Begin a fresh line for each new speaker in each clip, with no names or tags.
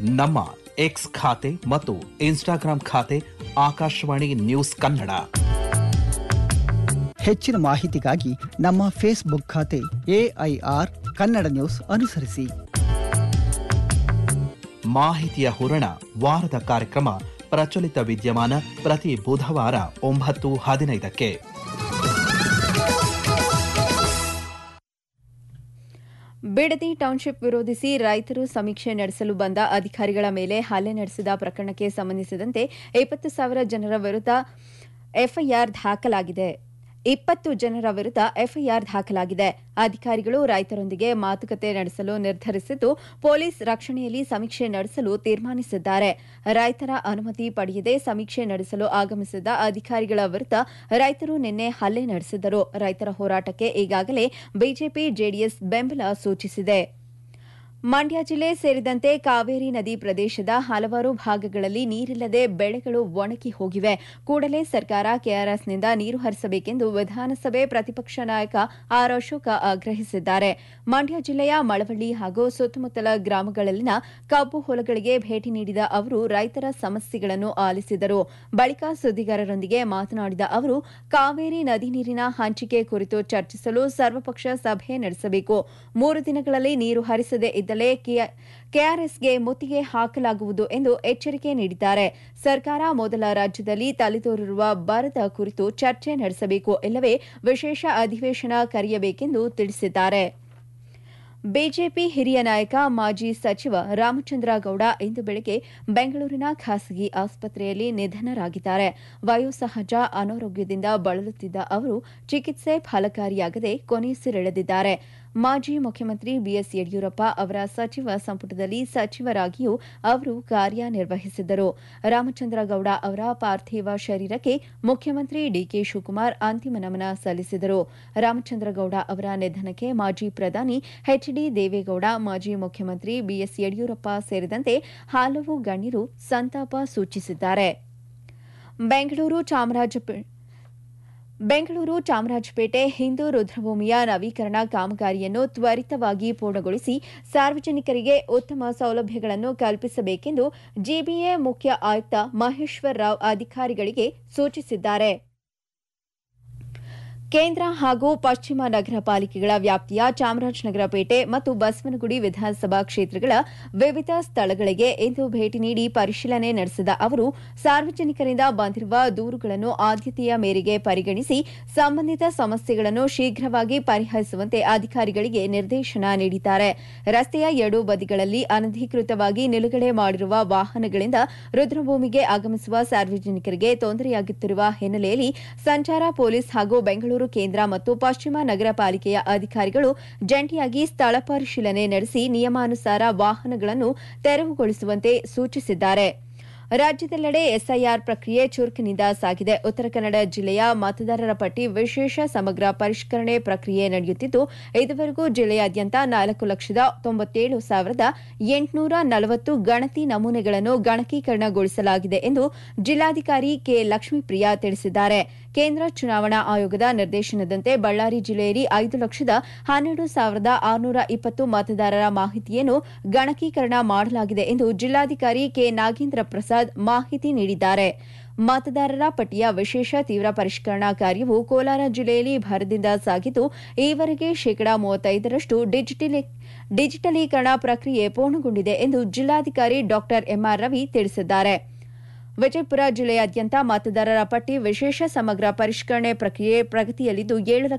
ನಮ್ಮ ಎಕ್ಸ್ ಖಾತೆ ಮತ್ತು ಇನ್ಸ್ಟಾಗ್ರಾಂ ಖಾತೆ ಆಕಾಶವಾಣಿ ನ್ಯೂಸ್ ಕನ್ನಡ.
ಹೆಚ್ಚಿನ ಮಾಹಿತಿಗಾಗಿ ನಮ್ಮ ಫೇಸ್ಬುಕ್ ಖಾತೆ AIR ಕನ್ನಡ ನ್ಯೂಸ್ ಅನುಸರಿಸಿ.
ಮಾಹಿತಿಯ ಹೂರಣ ವಾರದ ಕಾರ್ಯಕ್ರಮ ಪ್ರಚಲಿತ ವಿದ್ಯಮಾನ ಪ್ರತಿ ಬುಧವಾರ 9:15ಕ್ಕೆ.
ಬಿಡದಿ ಟೌನ್ಶಿಪ್ ವಿರೋಧಿಸಿ ರೈತರು ಸಮೀಕ್ಷೆ ನಡೆಸಲು ಬಂದ ಅಧಿಕಾರಿಗಳ ಮೇಲೆ ಹಲ್ಲೆ ನಡೆಸಿದ ಪ್ರಕರಣಕ್ಕೆ ಸಂಬಂಧಿಸಿದಂತೆ 20,000 ಜನರ ವಿರುದ್ಧ ಎಫ್ಐಆರ್ ದಾಖಲಾಗಿದೆ. 20 ಜನರ ವಿರುದ್ಧ ಎಫ್ಐಆರ್ ದಾಖಲಾಗಿದೆ. ಅಧಿಕಾರಿಗಳು ರೈತರೊಂದಿಗೆ ಮಾತುಕತೆ ನಡೆಸಲು ನಿರ್ಧರಿಸಿದ್ದು, ಪೊಲೀಸ್ ರಕ್ಷಣೆಯಲ್ಲಿ ಸಮೀಕ್ಷೆ ನಡೆಸಲು ತೀರ್ಮಾನಿಸಿದ್ದಾರೆ. ರೈತರ ಅನುಮತಿ ಪಡೆಯದೆ ಸಮೀಕ್ಷೆ ನಡೆಸಲು ಆಗಮಿಸಿದ ಅಧಿಕಾರಿಗಳ ವಿರುದ್ಧ ರೈತರು ನಿನ್ನೆ ಹಲ್ಲೆ ನಡೆಸಿದರು. ರೈತರ ಹೋರಾಟಕ್ಕೆ ಈಗಾಗಲೇ ಬಿಜೆಪಿ ಜೆಡಿಎಸ್ ಬೆಂಬಲ ಸೂಚಿಸಿದೆ. ಮಂಡ್ಯ ಜಿಲ್ಲೆ ಸೇರಿದಂತೆ ಕಾವೇರಿ ನದಿ ಪ್ರದೇಶದ ಹಲವಾರು ಭಾಗಗಳಲ್ಲಿ ನೀರಿಲ್ಲದೆ ಬೆಳೆಗಳು ಒಣಗಿ ಹೋಗಿವೆ. ಕೂಡಲೇ ಸರ್ಕಾರ ಕೆಆರ್ಎಸ್ನಿಂದ ನೀರು ಹರಿಸಬೇಕೆಂದು ವಿಧಾನಸಭೆ ಪ್ರತಿಪಕ್ಷ ನಾಯಕ ಆರ್ ಅಶೋಕ ಆಗ್ರಹಿಸಿದ್ದಾರೆ. ಮಂಡ್ಯ ಜಿಲ್ಲೆಯ ಮಳವಳ್ಳಿ ಹಾಗೂ ಸುತ್ತಮುತ್ತಲ ಗ್ರಾಮಗಳಲ್ಲಿನ ಕಬ್ಬು ಹೊಲಗಳಿಗೆ ಭೇಟಿ ನೀಡಿದ ಅವರು ರೈತರ ಸಮಸ್ಯೆಗಳನ್ನು ಆಲಿಸಿದರು. ಬಳಿಕ ಸುದ್ದಿಗಾರರೊಂದಿಗೆ ಮಾತನಾಡಿದ ಅವರು, ಕಾವೇರಿ ನದಿ ನೀರಿನ ಹಂಚಿಕೆ ಕುರಿತು ಚರ್ಚಿಸಲು ಸರ್ವಪಕ್ಷ ಸಭೆ ನಡೆಸಬೇಕು. 3 ದಿನಗಳಲ್ಲಿ ನೀರು ಹರಿಸದೇ ಇದ್ದಲ್ಲಿ ಕೆಆರ್ಎಸ್ಗೆ ಮುತ್ತಿಗೆ ಹಾಕಲಾಗುವುದು ಎಂದು ಎಚ್ಚರಿಕೆ ನೀಡಿದ್ದಾರೆ. ಸರ್ಕಾರ ಮೊದಲ ರಾಜ್ಯದಲ್ಲಿ ತಲೆದೋರಿರುವ ಬರದ ಕುರಿತು ಚರ್ಚೆ ನಡೆಸಬೇಕು, ಇಲ್ಲವೇ ವಿಶೇಷ ಅಧಿವೇಶನ ಕರೆಯಬೇಕೆಂದು ತಿಳಿಸಿದ್ದಾರೆ. ಬಿಜೆಪಿ ಹಿರಿಯ ನಾಯಕ ಮಾಜಿ ಸಚಿವ ರಾಮಚಂದ್ರ ಗೌಡ ಇಂದು ಬೆಳಗ್ಗೆ ಬೆಂಗಳೂರಿನ ಖಾಸಗಿ ಆಸ್ಪತ್ರೆಯಲ್ಲಿ ನಿಧನರಾಗಿದ್ದಾರೆ. ವಯೋಸಹಜ ಅನಾರೋಗ್ಯದಿಂದ ಬಳಲುತ್ತಿದ್ದ ಅವರು ಚಿಕಿತ್ಸೆ ಫಲಕಾರಿಯಾಗದೆ ಕೊನೆಯುಸಿರೆಳೆದಿದ್ದಾರೆ. ಮಾಜಿ ಮುಖ್ಯಮಂತ್ರಿ ಬಿಎಸ್ ಯಡಿಯೂರಪ್ಪ ಅವರ ಸಚಿವ ಸಂಪುಟದಲ್ಲಿ ಸಚಿವರಾಗಿಯೂ ಅವರು ಕಾರ್ಯನಿರ್ವಹಿಸಿದ್ದರು. ರಾಮಚಂದ್ರ ಗೌಡ ಅವರ ಪಾರ್ಥಿವ ಶರೀರಕ್ಕೆ ಮುಖ್ಯಮಂತ್ರಿ ಡಿಕೆ ಶಿವಕುಮಾರ್ ಅಂತಿಮ ನಮನ ಸಲ್ಲಿಸಿದರು. ರಾಮಚಂದ್ರ ಗೌಡ ಅವರ ನಿಧನಕ್ಕೆ ಮಾಜಿ ಪ್ರಧಾನಿ ಎಚ್ಡಿ ದೇವೇಗೌಡ, ಮಾಜಿ ಮುಖ್ಯಮಂತ್ರಿ ಬಿಎಸ್ ಯಡಿಯೂರಪ್ಪ ಸೇರಿದಂತೆ ಹಲವು ಗಣ್ಯರು ಸಂತಾಪ ಸೂಚಿಸಿದ್ದಾರೆ. ಬೆಂಗಳೂರು ಚಾಮರಾಜಪೇಟೆ ಹಿಂದೂ ರುದ್ರಭೂಮಿಯ ನವೀಕರಣ ಕಾಮಗಾರಿಯನ್ನು ತ್ವರಿತವಾಗಿ ಪೂರ್ಣಗೊಳಿಸಿ ಸಾರ್ವಜನಿಕರಿಗೆ ಉತ್ತಮ ಸೌಲಭ್ಯಗಳನ್ನು ಕಲ್ಪಿಸಬೇಕೆಂದು ಜಿಬಿಎ ಮುಖ್ಯ ಆಯುಕ್ತ ಮಹೇಶ್ವರ್ ರಾವ್ ಅಧಿಕಾರಿಗಳಿಗೆ ಸೂಚಿಸಿದ್ದಾರೆ. ಕೇಂದ್ರ ಹಾಗೂ ಪಶ್ಚಿಮ ನಗರ ಪಾಲಿಕೆಗಳ ವ್ಯಾಪ್ತಿಯ ಚಾಮರಾಜನಗರ ಪೇಟೆ ಮತ್ತು ಬಸವನಗುಡಿ ವಿಧಾನಸಭಾ ಕ್ಷೇತ್ರಗಳ ವಿವಿಧ ಸ್ಥಳಗಳಿಗೆ ಇಂದು ಭೇಟಿ ನೀಡಿ ಪರಿಶೀಲನೆ ನಡೆಸಿದ ಅವರು ಸಾರ್ವಜನಿಕರಿಂದ ಬಂದಿರುವ ದೂರುಗಳನ್ನು ಆದ್ಯತೆಯ ಮೇರೆಗೆ ಪರಿಗಣಿಸಿ ಸಂಬಂಧಿತ ಸಮಸ್ಯೆಗಳನ್ನು ಶೀಘ್ರವಾಗಿ ಪರಿಹರಿಸುವಂತೆ ಅಧಿಕಾರಿಗಳಿಗೆ ನಿರ್ದೇಶನ ನೀಡಿದ್ದಾರೆ. ರಸ್ತೆಯ ಎರಡೂ ಬದಿಗಳಲ್ಲಿ ಅನಧಿಕೃತವಾಗಿ ನಿಲುಗಡೆ ಮಾಡಿರುವ ವಾಹನಗಳಿಂದ ರುದ್ರಭೂಮಿಗೆ ಆಗಮಿಸುವ ಸಾರ್ವಜನಿಕರಿಗೆ ತೊಂದರೆಯಾಗುತ್ತಿರುವ ಹಿನ್ನೆಲೆಯಲ್ಲಿ ಸಂಚಾರ ಪೊಲೀಸ್ ಹಾಗೂ ಬೆಂಗಳೂರು ಕೇಂದ್ರ ಮತ್ತು ಪಶ್ಚಿಮ ನಗರ ಪಾಲಿಕೆಯ ಅಧಿಕಾರಿಗಳು ಜಂಟಿಯಾಗಿ ಸ್ಥಳ ಪರಿಶೀಲನೆ ನಡೆಸಿ ನಿಯಮಾನುಸಾರ ವಾಹನಗಳನ್ನು ತೆರವುಗೊಳಿಸುವಂತೆ ಸೂಚಿಸಿದ್ದಾರೆ. ರಾಜ್ಯದೆಲ್ಲೆಡೆ ಎಸ್ಐಆರ್ ಪ್ರಕ್ರಿಯೆ ಚುರುಕಿನಿಂದ ಸಾಗಿದೆ. ಉತ್ತರ ಕನ್ನಡ ಜಿಲ್ಲೆಯ ಮತದಾರರ ಪಟ್ಟಿ ವಿಶೇಷ ಸಮಗ್ರ ಪರಿಷ್ಕರಣೆ ಪ್ರಕ್ರಿಯೆ ನಡೆಯುತ್ತಿದ್ದು, ಇದುವರೆಗೂ ಜಿಲ್ಲೆಯಾದ್ಯಂತ 4,97,840 ಗಣತಿ ನಮೂನೆಗಳನ್ನು ಗಣಕೀಕರಣಗೊಳಿಸಲಾಗಿದೆ ಎಂದು ಜಿಲ್ಲಾಧಿಕಾರಿ ಕೆ ಲಕ್ಷ್ಮೀಪ್ರಿಯಾ ತಿಳಿಸಿದ್ದಾರೆ. ಕೇಂದ್ರ ಚುನಾವಣಾ ಆಯೋಗದ ನಿರ್ದೇಶನದಂತೆ ಬಳ್ಳಾರಿ ಜಿಲ್ಲೆಯಲ್ಲಿ 5,12,620 ಮತದಾರರ ಮಾಹಿತಿಯನ್ನು ಗಣಕೀಕರಣ ಮಾಡಲಾಗಿದೆ ಎಂದು ಜಿಲ್ಲಾಧಿಕಾರಿ ಕೆ ನಾಗೇಂದ್ರ ಪ್ರಸಾದ್ ಮಾಹಿತಿ ನೀಡಿದ್ದಾರೆ. ಮತದಾರರ ಪಟ್ಟಿಯ ವಿಶೇಷ ತೀವ್ರ ಪರಿಷ್ಕರಣಾ ಕಾರ್ಯವು ಕೋಲಾರ ಜಿಲ್ಲೆಯಲ್ಲಿ ಭರದಿಂದ ಸಾಗಿದ್ದು, ಈವರೆಗೆ 35% ಡಿಜಿಟಲೀಕರಣ ಪ್ರಕ್ರಿಯೆ ಪೂರ್ಣಗೊಂಡಿದೆ ಎಂದು ಜಿಲ್ಲಾಧಿಕಾರಿ ಡಾ ಎಂಆರ್ ರವಿ ತಿಳಿಸಿದ್ದಾರೆ. ವಿಜಯಪುರ ಜಿಲ್ಲೆಯಾದ್ಯಂತ ಮತದಾರರ ಪಟ್ಟಿ ವಿಶೇಷ ಸಮಗ್ರ ಪರಿಷ್ಕರಣೆ ಪ್ರಕ್ರಿಯೆ ಪ್ರಗತಿಯಲ್ಲಿದ್ದು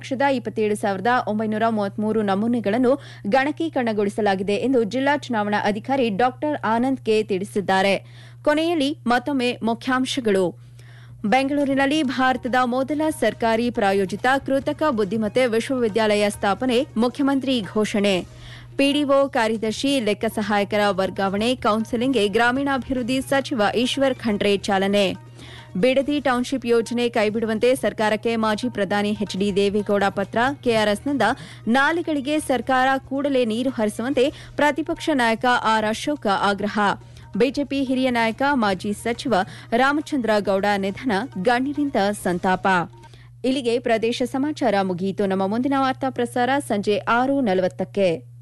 7,27,933 ನಮೂನೆಗಳನ್ನು ಗಣಕೀಕರಣಗೊಳಿಸಲಾಗಿದೆ ಎಂದು ಜಿಲ್ಲಾ ಚುನಾವಣಾ ಅಧಿಕಾರಿ ಡಾ ಆನಂದ್ ಕೆ ತಿಳಿಸಿದ್ದಾರೆ. ಕೊನೆಯಲ್ಲಿ ಮತ್ತೊಮ್ಮೆ ಮುಖ್ಯಾಂಶಗಳು. ಬೆಂಗಳೂರಿನಲ್ಲಿ ಭಾರತದ ಮೊದಲ ಸರ್ಕಾರಿ ಪ್ರಾಯೋಜಿತ ಕೃತಕ ಬುದ್ದಿಮತ್ತೆ ವಿಶ್ವವಿದ್ಯಾಲಯ ಸ್ಥಾಪನೆ, ಮುಖ್ಯಮಂತ್ರಿ ಘೋಷಣೆ. ಪಿಡಿಒ ಕಾರ್ಯದರ್ಶಿ ಲೆಕ್ಕ ಸಹಾಯಕರ ವರ್ಗಾವಣೆ ಕೌನ್ಸೆಲಿಂಗ್ಗೆ ಗ್ರಾಮೀಣಾಭಿವೃದ್ಧಿ ಸಚಿವ ಈಶ್ವರ್ ಖಂಡ್ರೆ ಚಾಲನೆ. ಬಿಡದಿ ಟೌನ್ಶಿಪ್ ಯೋಜನೆ ಕೈಬಿಡುವಂತೆ ಸರ್ಕಾರಕ್ಕೆ ಮಾಜಿ ಪ್ರಧಾನಿ ಎಚ್ಡಿ ದೇವೇಗೌಡ ಪತ್ರ. ಕೆಆರ್ಎಸ್ನಿಂದ ನಾಲೆಗಳಿಗೆ ಸರ್ಕಾರ ಕೂಡಲೇ ನೀರು ಹರಿಸುವಂತೆ ಪ್ರತಿಪಕ್ಷ ನಾಯಕ ಆರ್ ಅಶೋಕ ಆಗ್ರಹ. ಬಿಜೆಪಿ ಹಿರಿಯ ನಾಯಕ ಮಾಜಿ ಸಚಿವ ರಾಮಚಂದ್ರ ಗೌಡ ನಿಧನ, ಗಣ್ಯರಿಂದ ಸಂತಾಪ. ಇಲ್ಲಿಗೆ ಪ್ರದೇಶ ಸಮಾಚಾರ ಮುಗಿಯಿತು. ನಮ್ಮ ಮುಂದಿನ ವಾರ್ತಾ ಪ್ರಸಾರ ಸಂಜೆ 6:40ಕ್ಕೆ.